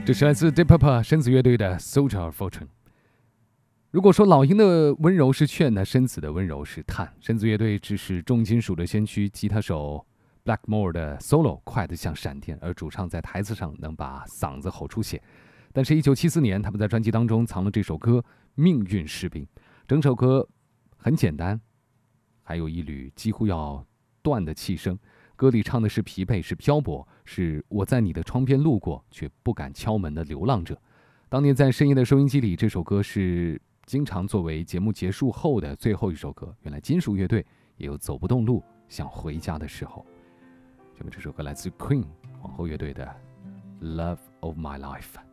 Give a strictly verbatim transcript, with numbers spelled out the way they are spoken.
这是来自 Deep Purple 深紫乐队的 Soldier of Fortune。如果说老鹰的温柔是劝，那深紫的温柔是叹。深紫乐队只是重金属的先驱，吉他手 Blackmore 的 solo 快得像闪电，而主唱在台子上能把嗓子吼出血。但是一九七四年他们在专辑当中藏了这首歌《命运士兵》，整首歌很简单，还有一缕几乎要断的气声。歌里唱的是疲惫，是漂泊，是我在你的窗边路过却不敢敲门的流浪者。当年在深夜的收音机里，这首歌是经常作为节目结束后的最后一首歌。原来金属乐队也有走不动路想回家的时候。那么这首歌来自 Queen 皇后乐队的 Love of My Life。